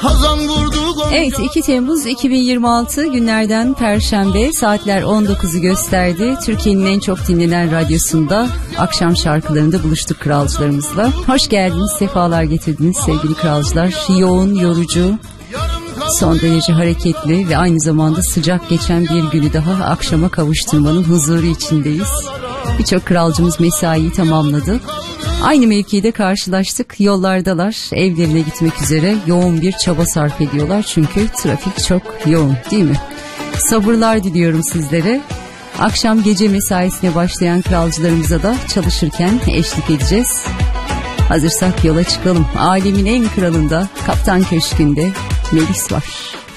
Evet, 2 Temmuz 2026 günlerden Perşembe, saatler 19'u gösterdi. Türkiye'nin en çok dinlenen radyosunda akşam şarkılarında buluştuk kralcılarımızla. Hoş geldiniz, sefalar getirdiniz sevgili kralcılar. Yoğun, yorucu, son derece hareketli ve aynı zamanda sıcak geçen bir günü daha akşama kavuşturmanın huzuru içindeyiz. Birçok kralcımız mesaiyi tamamladı. Aynı mevkide karşılaştık, yollardalar, evlerine gitmek üzere yoğun bir çaba sarf ediyorlar çünkü trafik çok yoğun, değil mi? Sabırlar diliyorum sizlere. Akşam gece mesaisine başlayan kralcılarımıza da çalışırken eşlik edeceğiz. Hazırsak yola çıkalım. Alemin en kralında, Kaptan Köşkü'nde Melis var.